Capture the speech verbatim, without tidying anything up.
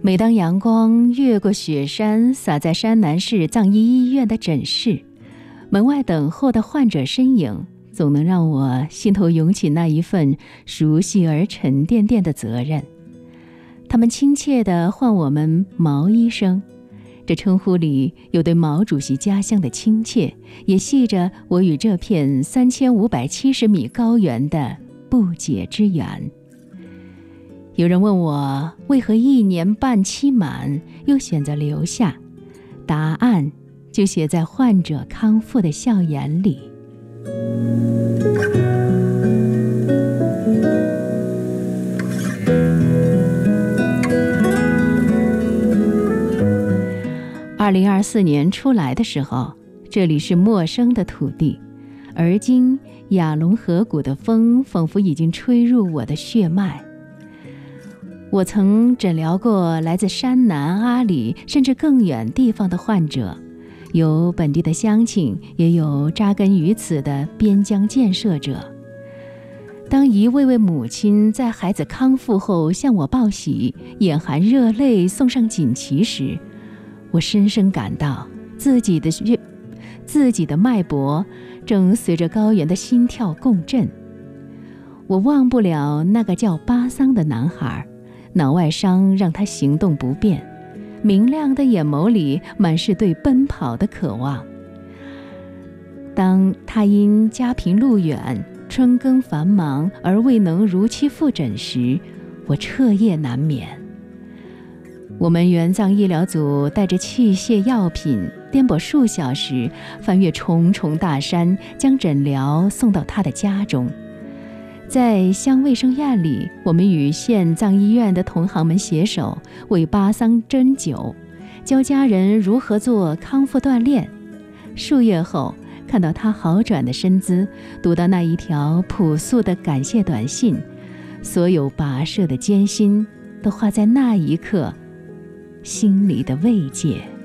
每当阳光越过雪山，洒在山南市藏医医院的诊室，门外等候的患者身影，总能让我心头涌起那一份熟悉而沉甸甸的责任。他们亲切地唤我们毛医生，这称呼里有对毛主席家乡的亲切，也系着我与这片三千五百七十米高原的不解之缘。有人问我为何一年半期满又选择留下，答案就写在患者康复的笑颜里。二零二四年初来的时候，这里是陌生的土地，而今亚龙河谷的风仿佛已经吹入我的血脉。我曾诊疗过来自山南、阿里甚至更远地方的患者，有本地的乡亲，也有扎根于此的边疆建设者。当一位位母亲在孩子康复后向我报喜，眼含热泪送上锦旗时，我深深感到自己的血自己的脉搏正随着高原的心跳共振。我忘不了那个叫巴桑的男孩，脑外伤让他行动不便，明亮的眼眸里满是对奔跑的渴望。当他因家贫路远、春耕繁忙而未能如期复诊时，我彻夜难眠。我们援藏医疗组带着器械药品，颠簸数小时，翻越重重大山，将诊疗送到他的家中。在乡卫生院里，我们与县藏医院的同行们携手，为巴桑针灸，教家人如何做康复锻炼。数月后，看到他好转的身姿，读到那一条朴素的感谢短信，所有跋涉的艰辛都化在那一刻心里的慰藉。